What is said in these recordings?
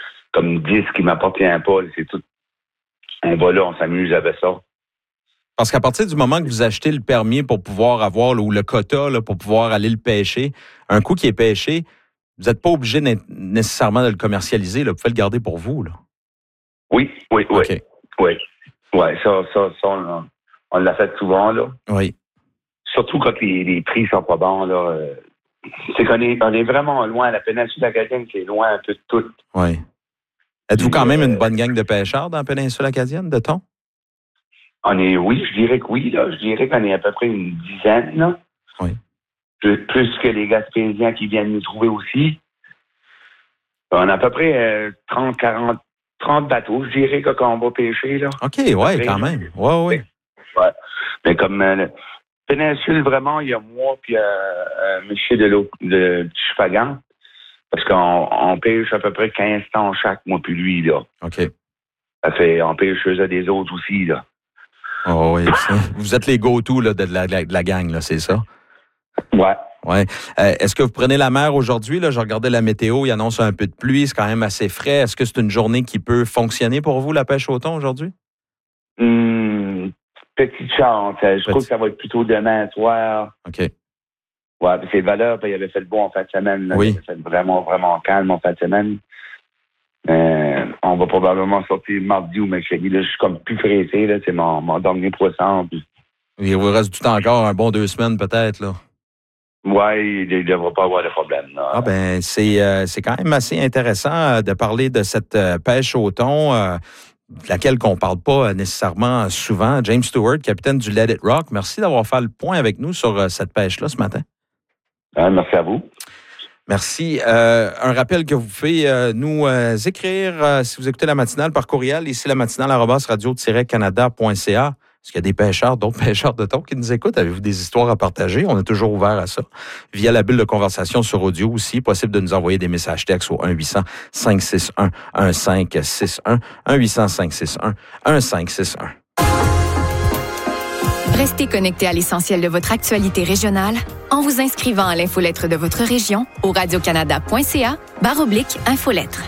comme 10 qui m'appartient pas. C'est tout un volet, on s'amuse avec ça. Parce qu'à partir du moment que vous achetez le permis pour pouvoir avoir, ou le quota là, pour pouvoir aller le pêcher, un coup qui est pêché, vous n'êtes pas obligé nécessairement de le commercialiser. Là. Vous pouvez le garder pour vous. Là. Oui. Okay. Oui, ça on l'a fait souvent, là. Oui. Surtout quand les prix sont pas bons, là. C'est qu'on est vraiment loin. La péninsule acadienne, c'est loin un peu de tout. Oui. Êtes-vous quand même une bonne gang de pêcheurs dans la péninsule acadienne, de thon? Oui, je dirais que oui, là. Je dirais qu'on est à peu près une dizaine, là. Oui. Plus que les Gaspésiens qui viennent nous trouver aussi. On a à peu près 30 bateaux, je dirais, quand on va pêcher, là. OK, oui, quand même. Oui. Ouais. Mais comme la péninsule, vraiment, il y a moi puis monsieur de Chufagan. Parce qu'on pêche à peu près 15 temps chaque, moi puis lui, là. OK. Ça fait, on pêche chez des autres aussi, là. Oh oui. Vous êtes les go-to là, de la gang, là, c'est ça? Ouais. Est-ce que vous prenez la mer aujourd'hui? Là? Je regardais la météo, il annonce un peu de pluie, c'est quand même assez frais. Est-ce que c'est une journée qui peut fonctionner pour vous, la pêche au thon, aujourd'hui? Petite chance. Je trouve que ça va être plutôt demain soir. OK. Ouais, c'est valeur, il avait fait le beau en fin de semaine. Là. Oui. Il avait fait vraiment, vraiment calme en fin de semaine. On va probablement sortir mardi ou mercredi. Là, je suis comme plus pressé. Là. C'est mon dernier poisson. Puis... Il vous reste du temps encore, un bon 2 semaines peut-être, là. Oui, il ne devrait pas avoir de problème. Là. Ah ben c'est quand même assez intéressant de parler de cette pêche au thon, de laquelle qu'on parle pas nécessairement souvent. James Stewart, capitaine du Let It Rock, merci d'avoir fait le point avec nous sur cette pêche-là ce matin. Merci à vous. Merci. Un rappel que vous pouvez nous écrire si vous écoutez la matinale par courriel, ici la matinale @radio-canada.ca. Est-ce qu'il y a des pêcheurs, d'autres pêcheurs de thon qui nous écoutent? Avez-vous des histoires à partager? On est toujours ouvert à ça. Via la bulle de conversation sur audio aussi, possible de nous envoyer des messages textes au 1-800-561-1561, 1-800-561-1561. Restez connecté à l'essentiel de votre actualité régionale en vous inscrivant à l'infolettre de votre région au radiocanada.ca/infolettre.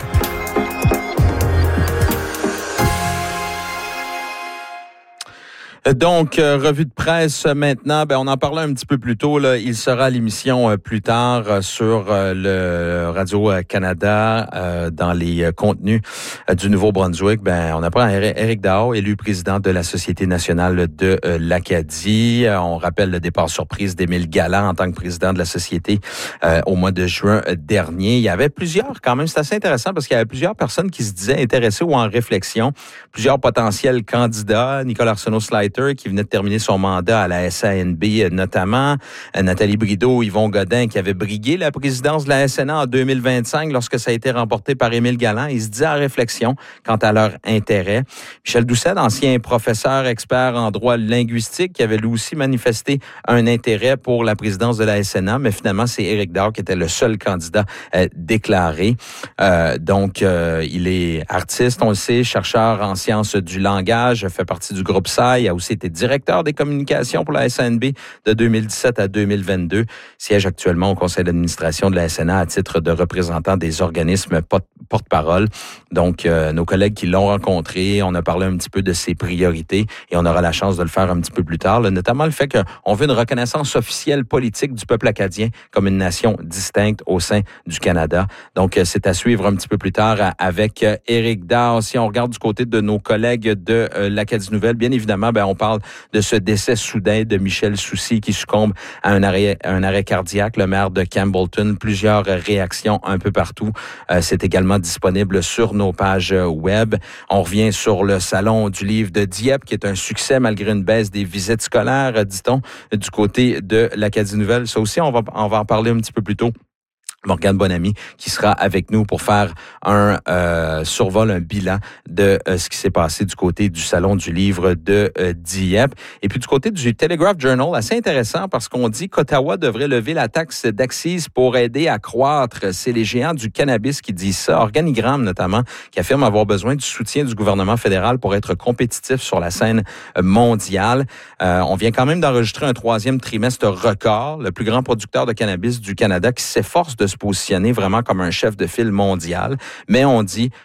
Donc, revue de presse maintenant, on en parlait un petit peu plus tôt. Là, il sera à l'émission plus tard sur le Radio-Canada dans les contenus du Nouveau-Brunswick. On apprend Éric Daho, élu président de la Société nationale de l'Acadie. On rappelle le départ surprise d'Émile Galland en tant que président de la Société au mois de juin dernier. Il y avait plusieurs, quand même, c'est assez intéressant parce qu'il y avait plusieurs personnes qui se disaient intéressées ou en réflexion. Plusieurs potentiels candidats. Nicolas Arsenault-Slater, qui venait de terminer son mandat à la SANB notamment. Nathalie Brideau, Yvon Godin, qui avait brigué la présidence de la SNA en 2025 lorsque ça a été remporté par Émile Galland. Ils se disaient en réflexion quant à leur intérêt. Michel Doucet, ancien professeur expert en droit linguistique, qui avait lui aussi manifesté un intérêt pour la présidence de la SNA, mais finalement, c'est Éric Daho qui était le seul candidat déclaré. Il est artiste, on le sait, chercheur en sciences du langage, fait partie du groupe SAI, il a aussi été directeur des communications pour la SANB de 2017 à 2022. Siège actuellement au conseil d'administration de la SNA à titre de représentant des organismes porte-parole. Donc, nos collègues qui l'ont rencontré, on a parlé un petit peu de ses priorités et on aura la chance de le faire un petit peu plus tard. Là, notamment le fait qu'on veut une reconnaissance officielle politique du peuple acadien comme une nation distincte au sein du Canada. Donc, c'est à suivre un petit peu plus tard avec Éric Daho. Si on regarde du côté de nos collègues de l'Acadie Nouvelle, bien évidemment, on parle de ce décès soudain de Michel Soucy qui succombe à un arrêt cardiaque, le maire de Campbellton. Plusieurs réactions un peu partout. C'est également disponible sur nos pages web. On revient sur le Salon du livre de Dieppe, qui est un succès malgré une baisse des visites scolaires, dit-on, du côté de l'Acadie Nouvelle. Ça aussi, on va en parler un petit peu plus tôt. Morgane Bonamy qui sera avec nous pour faire un survol, un bilan de ce qui s'est passé du côté du Salon du livre de Dieppe. Et puis du côté du Telegraph Journal, assez intéressant parce qu'on dit qu'Ottawa devrait lever la taxe d'accise pour aider à croître. C'est les géants du cannabis qui disent ça. Organigramme notamment, qui affirme avoir besoin du soutien du gouvernement fédéral pour être compétitif sur la scène mondiale. On vient quand même d'enregistrer un 3e trimestre record, le plus grand producteur de cannabis du Canada qui s'efforce de se positionner vraiment comme un chef de file mondial. Mais on dit